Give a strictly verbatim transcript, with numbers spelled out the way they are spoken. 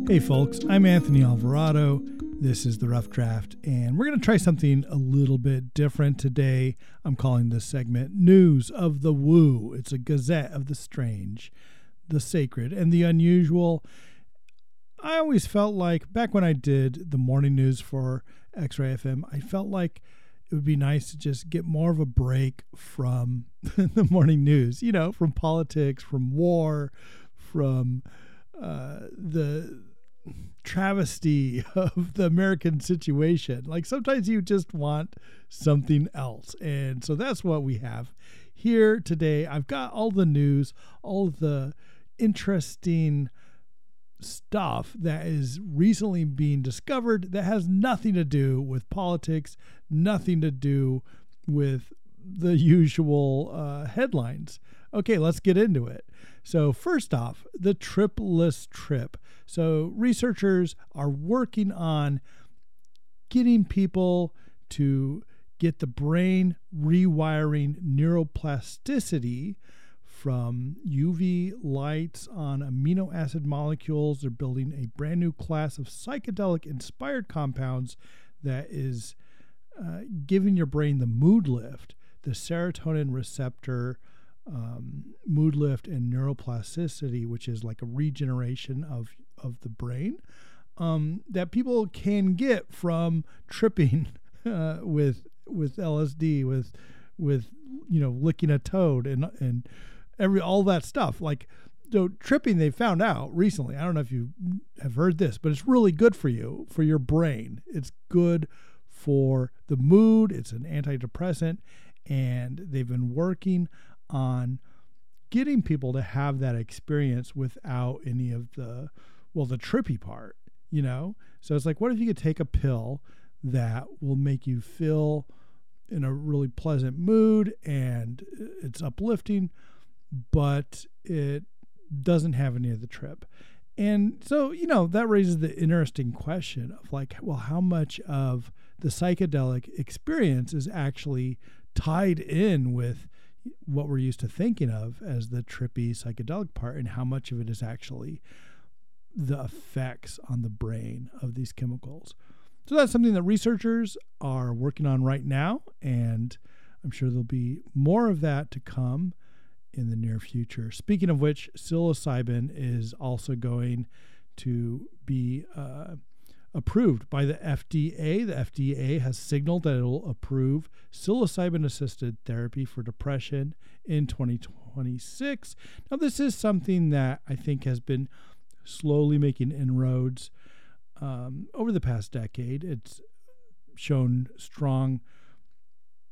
Hey folks, I'm Anthony Alvarado. This is The Rough Draft, and we're going to try something a little bit different today. I'm calling this segment News of the Woo. It's a gazette of the strange, the sacred, and the unusual. I always felt like, back when I did the morning news for X-Ray F M, I felt like it would be nice to just get more of a break from the morning news, you know, from politics, from war, from uh, the travesty of the American situation. Like sometimes you just want something else. And so that's what we have here today. I've got all the news, all the interesting stuff that is recently being discovered that has nothing to do with politics, nothing to do with the usual uh, headlines. Okay, let's get into it. So first off, the tripless trip. So researchers are working on getting people to get the brain rewiring neuroplasticity from U V lights on amino acid molecules. They're building a brand new class of psychedelic-inspired compounds that is uh, giving your brain the mood lift, the serotonin receptor um, mood lift and neuroplasticity, which is like a regeneration of, of the brain, um, that people can get from tripping uh, with with L S D, with with you know licking a toad and and every all that stuff. Like so tripping, they found out recently. I don't know if you have heard this, but it's really good for you, for your brain. It's good for the mood. It's an antidepressant, and they've been working on getting people to have that experience without any of the, well, the trippy part, you know? So it's like, what if you could take a pill that will make you feel in a really pleasant mood and it's uplifting, but it doesn't have any of the trip? And so, you know, that raises the interesting question of like, well, how much of the psychedelic experience is actually tied in with what we're used to thinking of as the trippy psychedelic part, and how much of it is actually the effects on the brain of these chemicals. So that's something that researchers are working on right now, and I'm sure there'll be more of that to come in the near future. Speaking of which, psilocybin is also going to be uh, approved by the F D A. The F D A has signaled that it will approve psilocybin-assisted therapy for depression in twenty twenty-six. Now, this is something that I think has been slowly making inroads um, over the past decade. It's shown strong